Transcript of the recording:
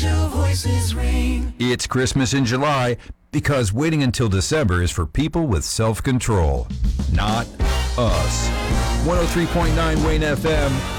Special voices ring. It's Christmas in July because waiting until December is for people with self-control. Not us. 103.9 Wayne FM,